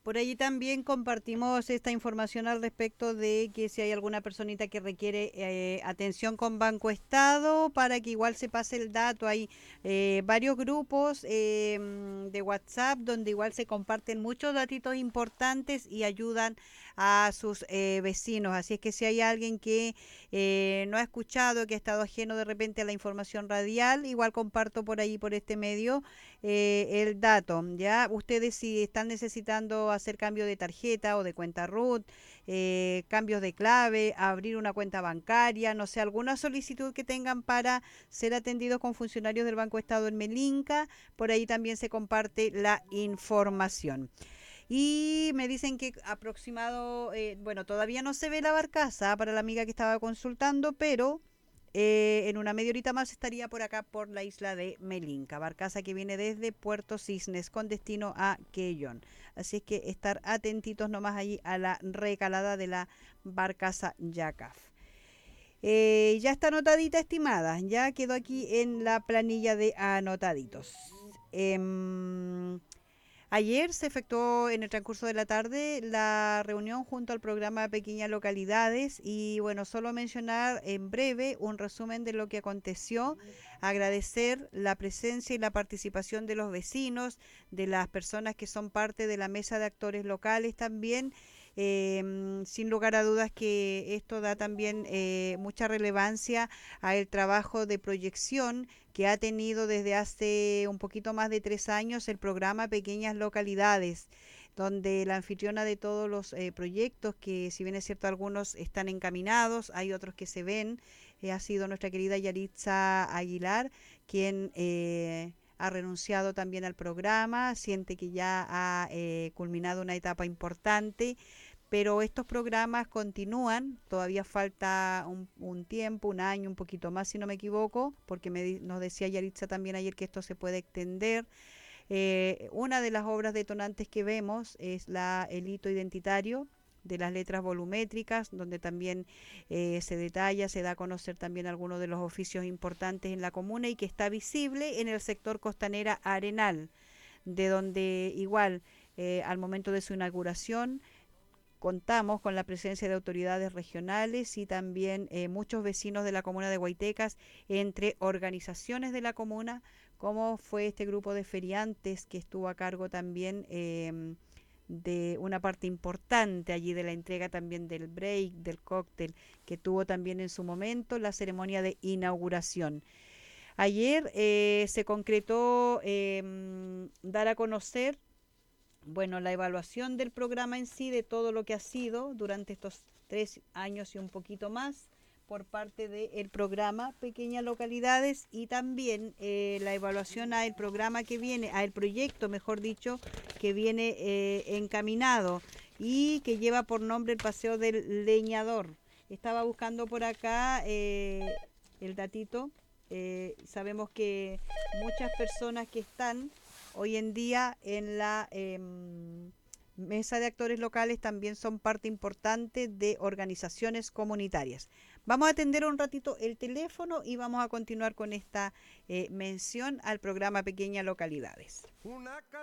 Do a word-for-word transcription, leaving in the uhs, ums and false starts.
Por allí también compartimos esta información al respecto de que si hay alguna personita que requiere eh, atención con Banco Estado, para que igual se pase el dato. Hay eh, varios grupos eh, de WhatsApp donde igual se comparten muchos datitos importantes y ayudan a sus eh, vecinos. Así es que si hay alguien que eh, no ha escuchado, que ha estado ajeno de repente a la información radial, igual comparto por ahí, por este medio, eh, el dato. Ya ustedes si están necesitando hacer cambio de tarjeta o de cuenta root, eh, cambios de clave, abrir una cuenta bancaria, no sé, alguna solicitud que tengan para ser atendidos con funcionarios del Banco Estado en Melinca, por ahí también se comparte la información. Y me dicen que aproximado, eh, bueno, todavía no se ve la barcaza para la amiga que estaba consultando, pero eh, en una media horita más estaría por acá, por la isla de Melinca, barcaza que viene desde Puerto Cisnes con destino a Quellón. Así es que estar atentitos nomás allí a la recalada de la barcaza Yacaf. Eh, ya está anotadita, estimada, ya quedó aquí en la planilla de anotaditos. Eh, Ayer se efectuó en el transcurso de la tarde la reunión junto al programa Pequeñas Localidades y bueno, solo mencionar en breve un resumen de lo que aconteció, agradecer la presencia y la participación de los vecinos, de las personas que son parte de la mesa de actores locales también. Eh, sin lugar a dudas que esto da también eh, mucha relevancia al trabajo de proyección que ha tenido desde hace un poquito más de tres años el programa Pequeñas Localidades, donde la anfitriona de todos los eh, proyectos, que si bien es cierto algunos están encaminados, hay otros que se ven, eh, ha sido nuestra querida Yaritza Aguilar, quien eh, ha renunciado también al programa, siente que ya ha eh, culminado una etapa importante, pero estos programas continúan, todavía falta un, un, tiempo, un año, un poquito más si no me equivoco, porque me, nos decía Yaritza también ayer que esto se puede extender. Eh, una de las obras detonantes que vemos es la, el hito identitario de las letras volumétricas, donde también eh, se detalla, se da a conocer también algunos de los oficios importantes en la comuna y que está visible en el sector Costanera Arenal, de donde igual eh, al momento de su inauguración contamos con la presencia de autoridades regionales y también eh, muchos vecinos de la comuna de Guaitecas, entre organizaciones de la comuna, como fue este grupo de feriantes que estuvo a cargo también eh, de una parte importante allí de la entrega también del break, del cóctel, que tuvo también en su momento la ceremonia de inauguración. Ayer eh, se concretó eh, dar a conocer, bueno, la evaluación del programa en sí, de todo lo que ha sido durante estos tres años y un poquito más por parte del programa Pequeñas Localidades y también eh, la evaluación al programa que viene, al proyecto, mejor dicho, que viene eh, encaminado y que lleva por nombre el Paseo del Leñador. Estaba buscando por acá eh, el datito. Eh, sabemos que muchas personas que están hoy en día en la eh, mesa de actores locales también son parte importante de organizaciones comunitarias. Vamos a atender un ratito el teléfono y vamos a continuar con esta eh, mención al programa Pequeñas Localidades. Una